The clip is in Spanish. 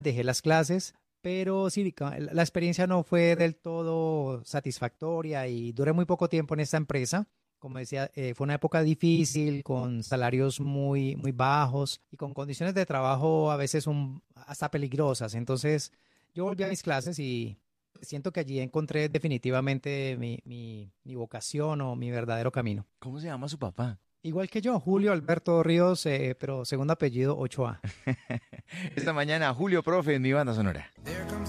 dejé las clases, pero sí, la experiencia no fue del todo satisfactoria y duré muy poco tiempo en esta empresa. Como decía, fue una época difícil, con salarios muy, muy bajos y con condiciones de trabajo a veces hasta peligrosas. Entonces, yo volví a mis clases y siento que allí encontré definitivamente mi vocación o mi verdadero camino. ¿Cómo se llama su papá? Igual que yo, Julio Alberto Ríos, pero segundo apellido Ochoa. Esta mañana, Julio Profe en mi banda sonora.